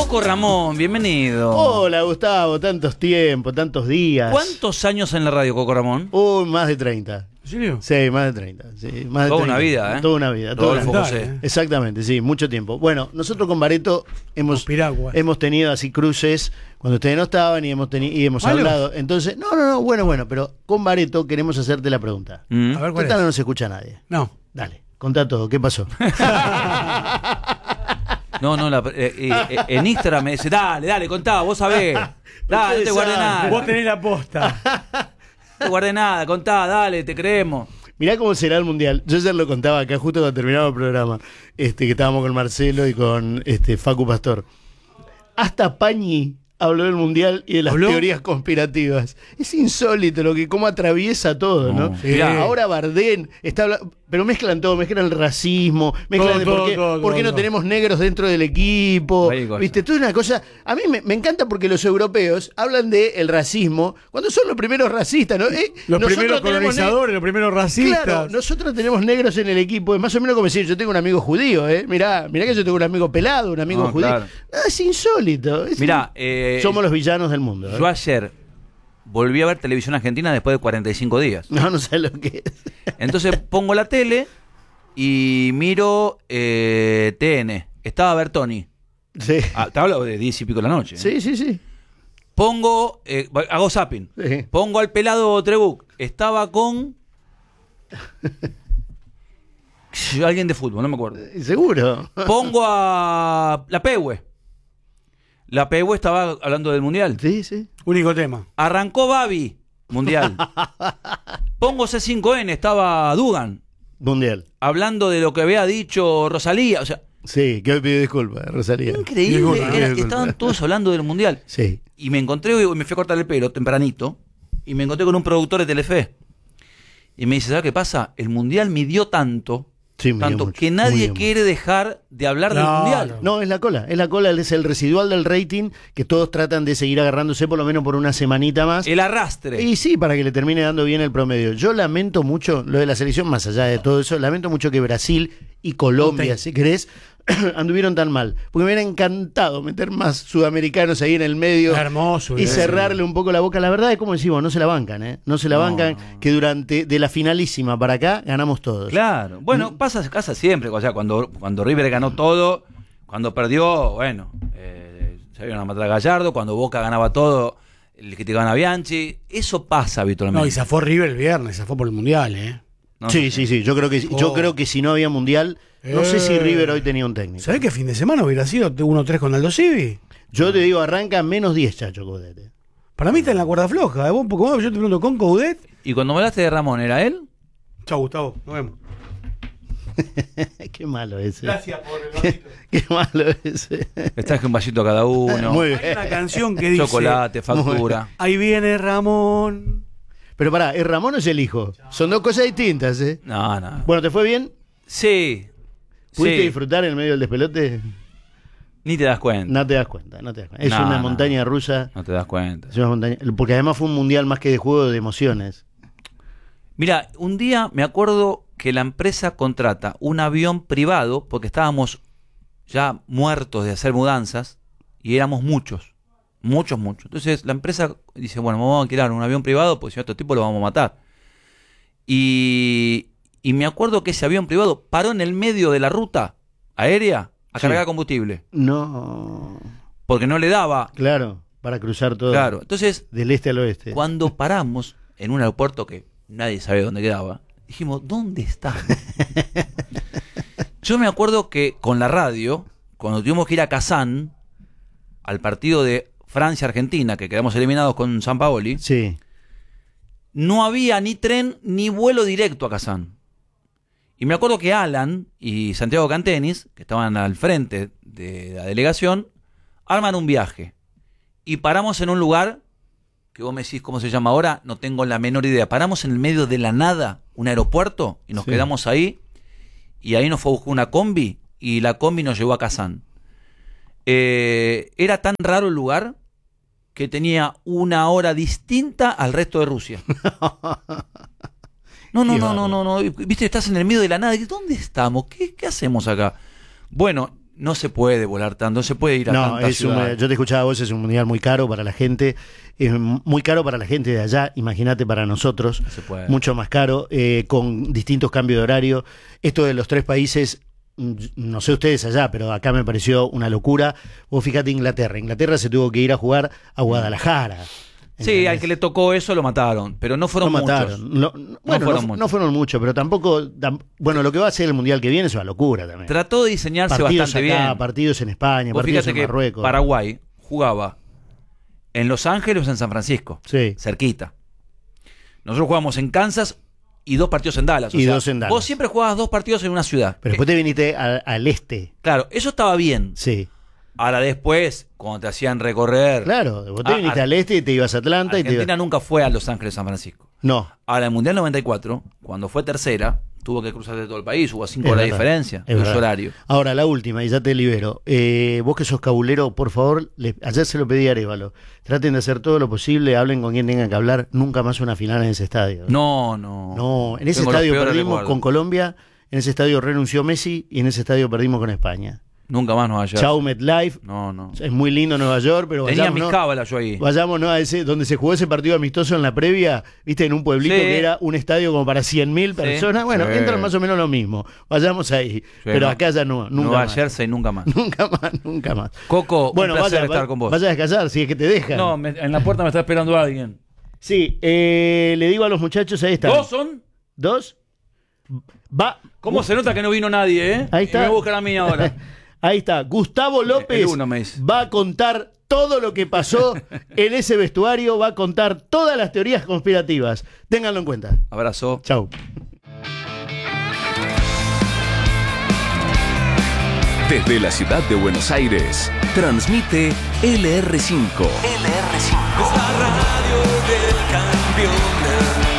Coco Ramón, bienvenido. Hola, Gustavo, tantos tiempos, tantos días. ¿Cuántos años en la radio, Coco Ramón? Más de 30. ¿En serio? Sí, más de 30. Sí, más de Toda 30. una vida, ¿eh? Toda una vida. Rodolfo José. Exactamente, sí, mucho tiempo. Bueno, nosotros con Bareto hemos tenido así cruces cuando ustedes no estaban y hemos hablado. Entonces, no, bueno, pero con Bareto queremos hacerte la pregunta. A ver, ¿cuál es? No nos escucha nadie. No. Dale, contá todo, ¿qué pasó? No, en Instagram me dice, dale, contá, vos sabés. Dale, no te guardé nada. Vos tenés la posta. No te guardé nada, contá, dale, te creemos. Mirá cómo será el Mundial. Yo ayer lo contaba acá justo cuando terminaba el programa, que estábamos con Marcelo y con Facu Pastor. Hasta Pañi habló del Mundial y de las teorías conspirativas. Es insólito cómo atraviesa todo, ¿no? Sí. Ahora Bardén está hablando, pero mezclan todo, mezclan el racismo, mezclan por qué no tenemos negros dentro del equipo. ¿Viste? Toda una cosa. A mí me encanta porque los europeos hablan del racismo cuando son los primeros racistas, ¿no? Los primeros colonizadores, los primeros racistas. Claro, nosotros tenemos negros en el equipo. Es más o menos como decir, yo tengo un amigo judío, ¿eh? Mirá que yo tengo un amigo pelado, un amigo judío. Claro. Es insólito. Mirá, somos los villanos del mundo. Yo ayer volví a ver televisión argentina después de 45 días. No sé lo que es. Entonces pongo la tele y miro TN. Estaba Bertoni. Sí. Te hablo de 10 y pico de la noche. Sí. Pongo, hago zapping. Sí. Pongo al pelado Trebuch. Estaba con alguien de fútbol, no me acuerdo. Seguro. Pongo a la Pehue. La Pehue estaba hablando del Mundial. Sí. Único tema. Arrancó Babi, Mundial. Pongo C5N, estaba Dugan. Mundial. Hablando de lo que había dicho Rosalía. O sea, sí, que hoy pidió disculpas, Rosalía. Increíble. Estaban todos hablando del Mundial. Sí. Y me encontré, me fui a cortar el pelo tempranito, y me encontré con un productor de Telefe. Y me dice, ¿sabes qué pasa? El Mundial midió tanto que nadie quiere dejar de hablar del Mundial. No, es la cola, es el residual del rating que todos tratan de seguir agarrándose por lo menos por una semanita más. El arrastre. Y sí, para que le termine dando bien el promedio. Yo lamento mucho lo de la selección, más allá de todo eso, lamento mucho que Brasil y Colombia, si querés, anduvieron tan mal. Porque me hubiera encantado meter más sudamericanos ahí en el medio. Hermoso. Y cerrarle un poco la boca. La verdad es como decimos, no se la bancan, ¿eh? No se la bancan, que durante de la finalísima para acá ganamos todos. Claro. Bueno, pasa siempre. O sea, cuando River ganó todo, cuando perdió, bueno, se vieron a matar a Gallardo. Cuando Boca ganaba todo, el que te gana Bianchi. Eso pasa habitualmente. No, y zafó River el viernes, zafó por el Mundial, ¿eh? No, sí. Yo creo que si no había Mundial, no sé si River hoy tenía un técnico. ¿Sabés qué fin de semana hubiera sido 1-3 con Aldo Civi? Yo te digo, arranca menos 10, Chacho Coudet. Para mí está en la cuerda floja. Vos un poco más, yo te pregunto, ¿con Coudet? Y cuando me hablaste de Ramón, ¿era él? Chau, Gustavo, nos vemos. Qué malo ese. Gracias por el vasito. Qué malo ese. Les traje un vasito a cada uno. Muy bien. Hay una canción que dice: chocolate, factura. Ahí viene Ramón. Pero pará, ¿es Ramón o es el hijo? Son dos cosas distintas, ¿eh? No. Bueno, ¿te fue bien? Sí. ¿Pudiste disfrutar en el medio del despelote? Ni te das cuenta. No te das cuenta. Es una montaña rusa. No te das cuenta. Es una montaña, porque además fue un mundial más que de juego de emociones. Mira, un día me acuerdo que la empresa contrata un avión privado porque estábamos ya muertos de hacer mudanzas y éramos muchos. Entonces la empresa dice, bueno, vamos a alquilar un avión privado porque si no, a este tipo lo vamos a matar. Y me acuerdo que ese avión privado paró en el medio de la ruta aérea a cargar combustible. No. Porque no le daba. Claro, para cruzar todo. Claro, entonces, del este al oeste. Cuando paramos en un aeropuerto que nadie sabía dónde quedaba, dijimos, ¿dónde está? Yo me acuerdo que con la radio, cuando tuvimos que ir a Kazán, al partido de Francia-Argentina, que quedamos eliminados con Sampaoli, sí, no había ni tren ni vuelo directo a Kazán. Y me acuerdo que Alan y Santiago Cantenis, que estaban al frente de la delegación, arman un viaje. Y paramos en un lugar, que vos me decís cómo se llama ahora, no tengo la menor idea. Paramos en el medio de la nada, un aeropuerto, y nos quedamos ahí. Y ahí nos fue a buscar una combi, y la combi nos llevó a Kazán. Era tan raro el lugar que tenía una hora distinta al resto de Rusia. No. Viste, estás en el medio de la nada. ¿Dónde estamos? ¿Qué hacemos acá? Bueno, no se puede volar tanto, no se puede ir a tantas ciudades. Yo te escuchaba a vos, es un mundial muy caro para la gente, es muy caro para la gente de allá, imagínate para nosotros, No se puede. mucho más caro, con distintos cambios de horario. Esto de los 3 países, no sé ustedes allá, pero acá me pareció una locura. Vos fíjate Inglaterra se tuvo que ir a jugar a Guadalajara. Sí, al que le tocó eso lo mataron, pero no fueron muchos. No fueron muchos, pero tampoco. Bueno, lo que va a ser el mundial que viene es una locura también. Trató de diseñarse Partidos bastante acá, bien. partidos en España, Vos partidos fíjate en que Marruecos. Paraguay jugaba en Los Ángeles o en San Francisco, Sí. cerquita. Nosotros jugamos en Kansas y 2 partidos en Dallas. Y 2 en Dallas. Vos siempre jugabas 2 partidos en una ciudad. Pero después te viniste al este. Claro, eso estaba bien. Sí. Ahora después, cuando te hacían recorrer... Claro, vos te viniste al este y te ibas a Atlanta y te Argentina ibas... nunca fue a Los Ángeles, San Francisco. No. Ahora, el Mundial 94, cuando fue tercera, tuvo que cruzar de todo el país, hubo 5 Es horas de verdad, diferencia es en los verdad. horarios. Ahora, la última, y ya te libero. Vos que sos cabulero, por favor, ayer se lo pedí a Arévalo. Traten de hacer todo lo posible, hablen con quien tengan que hablar. Nunca más una final en ese estadio. No. No, en ese Tengo los estadio peores perdimos recuerdos. con Colombia, en ese estadio renunció Messi y en ese estadio perdimos con España. Nunca más Nueva York. Chau MetLife. No. Es muy lindo Nueva York, pero Tenía vayamos, mis ¿no? cábalas yo ahí. Vayámonos a ese, donde se jugó ese partido amistoso en la previa, viste, en un pueblito Sí. que era un estadio como para 100.000 personas. Bueno, Sí. entran más o menos lo mismo. Vayamos ahí. Pero no. acá ya no, nunca Nueva más. Jersey nunca más. Nunca más. Coco, Bueno, un placer vaya, estar con vos. vaya a descansar, si es que te dejan. No, en la puerta me está esperando alguien. Sí, le digo a los muchachos, ahí están. ¿2 son? 2. Va. ¿Cómo se nota que no vino nadie, eh? Ahí está. Y me buscan a mí ahora. Ahí está. Gustavo López El uno me dice. va a contar todo lo que pasó en ese vestuario, va a contar todas las teorías conspirativas. Ténganlo en cuenta. Abrazo. Chau. Desde la ciudad de Buenos Aires, transmite LR5. Es la radio